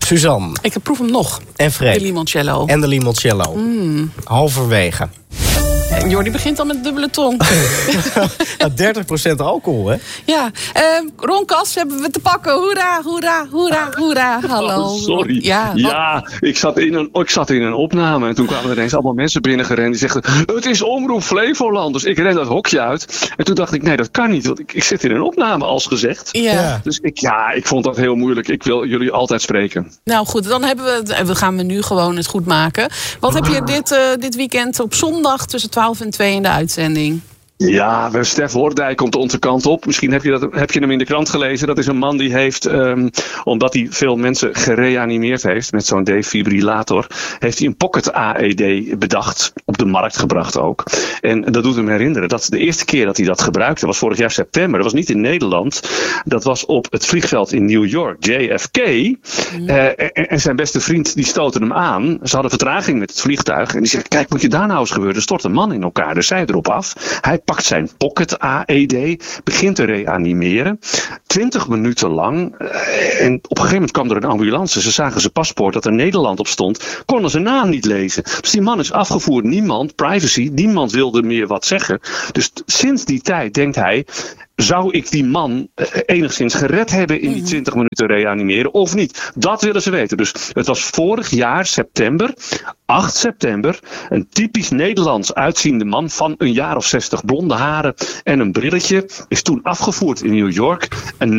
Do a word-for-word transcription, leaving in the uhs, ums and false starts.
Suzanne. Ik proef hem nog. En Freek. De limoncello. En de limoncello. Mm. Halverwege. En Jordi begint al met dubbele tong. Ja, dertig procent alcohol, hè? Ja. Uh, Ron Kas hebben we te pakken. Hoera, hoera, hoera, hoera. Hallo. Oh, sorry. Ja, ja ik, zat in een, ik zat in een opname en toen kwamen er ineens allemaal mensen binnengerend die zegden: het is Omroep Flevoland. Dus ik ren dat hokje uit. En toen dacht ik: nee, dat kan niet. Want ik, ik zit in een opname, als gezegd. Ja. Ja. Dus ik, ja, ik vond dat heel moeilijk. Ik wil jullie altijd spreken. Nou goed, dan hebben we, we gaan we nu gewoon het goed maken. Wat heb je dit, uh, dit weekend op zondag tussen twaalf en twee in de uitzending? Ja, Stef Hordijk komt onze kant op. Misschien heb je, dat, heb je hem in de krant gelezen. Dat is een man die heeft, um, omdat hij veel mensen gereanimeerd heeft met zo'n defibrillator, heeft hij een pocket A E D bedacht, op de markt gebracht ook. En dat doet hem herinneren dat de eerste keer dat hij dat gebruikte was vorig jaar september. Dat was niet in Nederland. Dat was op het vliegveld in New York, J F K. Mm. Uh, en, en zijn beste vriend die stoten hem aan. Ze hadden vertraging met het vliegtuig. En die zegt: kijk, moet je daar nou eens gebeuren? Er stort een man in elkaar. Dus zij erop af. Hij pakt zijn pocket A E D, begint te reanimeren. Twintig minuten lang. En op een gegeven moment kwam er een ambulance. Ze zagen zijn paspoort dat er Nederland op stond. Konden zijn naam niet lezen. Dus die man is afgevoerd. Niemand, privacy, niemand wilde meer wat zeggen. Dus t- sinds die tijd denkt hij: zou ik die man uh, enigszins gered hebben in die twintig minuten reanimeren of niet? Dat willen ze weten. Dus het was vorig jaar september, acht september, een typisch Nederlands uitziende man van een jaar of zestig, blonde haren en een brilletje, is toen afgevoerd in New York. Een